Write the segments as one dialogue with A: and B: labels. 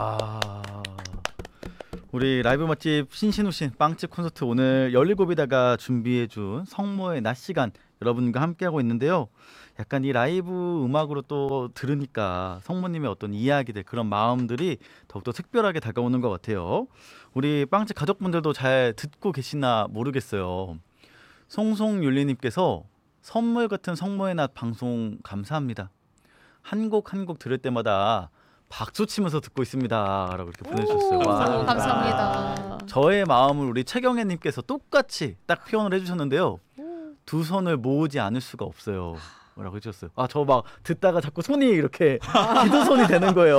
A: 아, 우리 라이브 맛집 신신우신 빵집 콘서트 오늘 17이다가 준비해준 성모의 낮 시간 여러분과 함께하고 있는데요. 약간 이 라이브 음악으로 또 들으니까 성모님의 어떤 이야기들 그런 마음들이 더욱더 특별하게 다가오는 것 같아요. 우리 빵집 가족분들도 잘 듣고 계시나 모르겠어요. 송송윤리님께서 선물 같은 성모의 낮 방송 감사합니다. 한 곡 한 곡 들을 때마다 박수 치면서 듣고 있습니다 라고 이렇게 보내주셨어요. 와.
B: 감사합니다.
A: 저의 마음을 우리 최경애님께서 똑같이 딱 표현을 해주셨는데요. 두 손을 모으지 않을 수가 없어요 라고 해주셨어요. 아, 저 막 듣다가 자꾸 손이 이렇게 기도 손이 되는 거예요.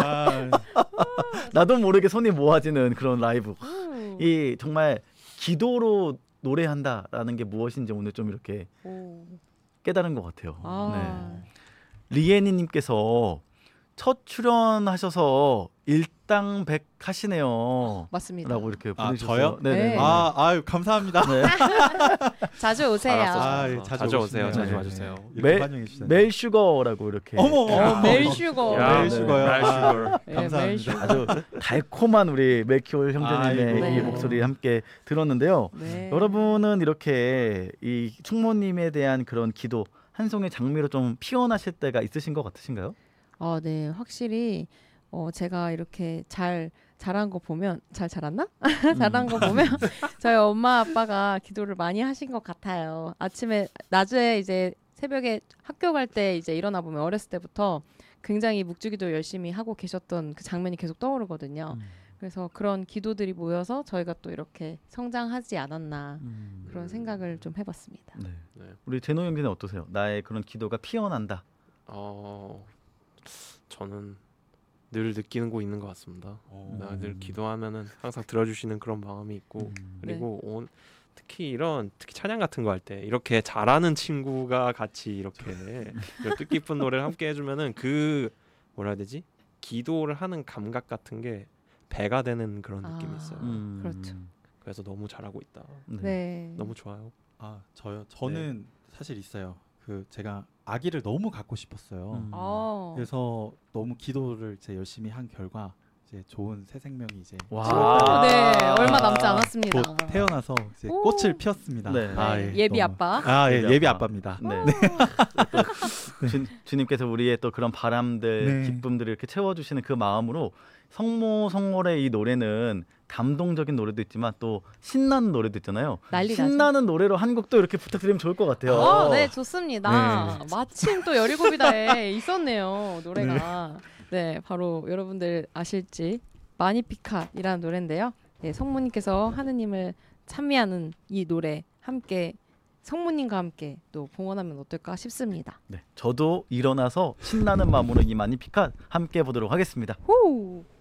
A: 나도 모르게 손이 모아지는 그런 라이브. 이 정말 기도로 노래한다라는 게 무엇인지 오늘 좀 이렇게 깨달은 것 같아요. 네. 리에니님께서 첫 출연하셔서 일당백 하시네요.
B: 맞습니다.
A: 라고 이렇게
C: 아,
A: 보내주셨어요.
C: 저요?
A: 네네.
C: 아유 감사합니다.
A: 네.
B: 자주 오세요.
C: 자주 오세요. 자주
A: 네.
C: 와주세요.
A: 멜-
C: 환영해 주시네.
A: 멜슈거라고 이렇게.
B: 멜슈거.
A: 야,
C: 멜슈거요.
A: 멜슈거.
B: 네,
C: 감사합니다.
B: 멜슈거.
A: 아주 달콤한 우리 멜키올 형제님의
C: 아이고.
A: 이
B: 네.
A: 목소리 함께 들었는데요.
B: 네.
A: 여러분은 이렇게 이 충모님에 대한 그런 기도 한 송이 장미로 좀 피어나실 때가 있으신 것 같으신가요?
B: 네, 확실히 제가 이렇게 잘한 거 보면 잘 자랐나? 잘한 거 보면 저희 엄마 아빠가 기도를 많이 하신 것 같아요. 아침에 낮에 이제 새벽에 학교 갈 때 이제 일어나 보면 어렸을 때부터 굉장히 묵주기도 열심히 하고 계셨던 그 장면이 계속 떠오르거든요. 그래서 그런 기도들이 모여서 저희가 또 이렇게 성장하지 않았나 그런 생각을 좀 해봤습니다.
A: 네.
D: 네.
A: 우리 제노 형제는 어떠세요? 나의 그런 기도가 피어난다.
D: 저는 늘 느끼는 거 있는 것 같습니다. 내가 늘 기도하면은 항상 들어주시는 그런 마음이 있고 그리고 특히 찬양 같은 거 할 때 이렇게 잘하는 친구가 같이 이렇게 뜻깊은 노래를 함께 해주면은 그 뭐라 해야 되지? 기도를 하는 감각 같은 게 배가 되는 그런 느낌이 있어요.
B: 그렇죠.
D: 그래서 너무 잘하고 있다.
B: 네.
D: 너무 좋아요.
C: 저요. 저는 사실 있어요. 그 제가 아기를 너무 갖고 싶었어요. 그래서 너무 기도를 이제 열심히 한 결과 이제 좋은 새 생명이 이제
A: 와.
B: 네, 얼마 남지 않았습니다.
C: 곧 태어나서 이제
B: 오.
C: 꽃을 피웠습니다.
A: 네.
B: 예비
C: 너무-
B: 아빠.
C: 예비 아빠입니다.
A: 네. 또 주님께서 우리의 또 그런 바람들,
C: 네.
A: 기쁨들을 이렇게 채워주시는 그 마음으로 성모 성월의 이 노래는 감동적인 노래도 있지만 또 신나는 노래도 있잖아요.
B: 난리 나죠.
A: 신나는 노래로 한 곡도 이렇게 부탁드리면 좋을 것 같아요.
B: 네, 좋습니다. 마침 또 17이다에 있었네요, 노래가. 네, 바로 여러분들 아실지 마니피카이라는 노래인데요. 네, 성모님께서 하느님을 찬미하는 이 노래 함께 성모님과 함께 또 봉헌하면 어떨까 싶습니다.
A: 네, 저도 일어나서 신나는 마음으로 이 마니피카 함께 해보도록 하겠습니다.
B: 후!